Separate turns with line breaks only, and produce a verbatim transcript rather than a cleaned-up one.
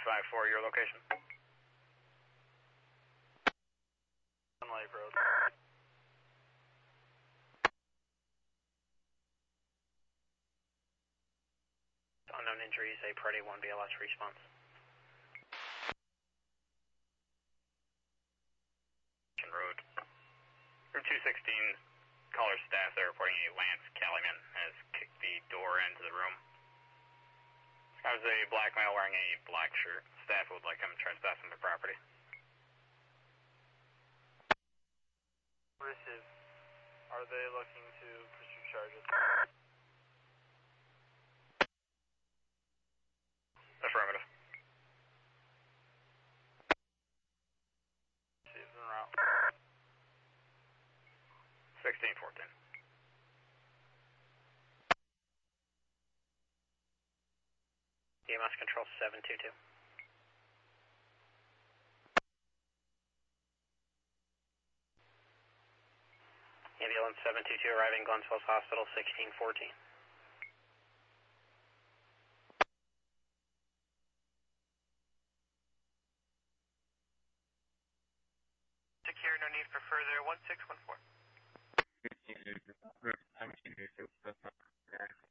five four, your location. On Lake Road. Unknown injuries, a Party one B L S response. Road. Route two sixteen, caller staff, they're reporting a Lance Caliman has kicked the door into the room. I was a black male wearing a black shirt. Staff would like him trespassing the property.
Receive. Are they looking to pursue charges?
Affirmative.
Receive en route.
sixteen fourteen. E M S control seven two two. Ambulance seven two two arriving Glens Falls Hospital sixteen fourteen.
Secure, no need for further, one six one four.